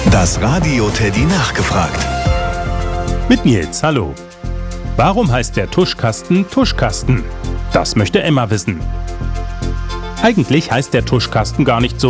Das Radio Teddy nachgefragt. Mit Nils, hallo. Warum heißt der Tuschkasten Tuschkasten? Das möchte Emma wissen. Eigentlich heißt der Tuschkasten gar nicht so,